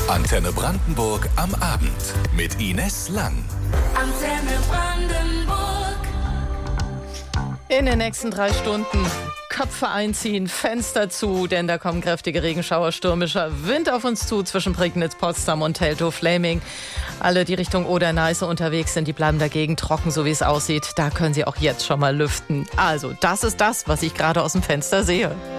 Antenne Brandenburg am Abend mit Ines Lang. Antenne Brandenburg. In den nächsten 3 Stunden Köpfe einziehen, Fenster zu, denn da kommen kräftige Regenschauer, stürmischer Wind auf uns zu zwischen Prignitz, Potsdam und Teltow-Fläming. Alle, die Richtung Oder-Neiße unterwegs sind, die bleiben dagegen trocken, so wie es aussieht. Da können sie auch jetzt schon mal lüften. Also, das ist das, was ich gerade aus dem Fenster sehe.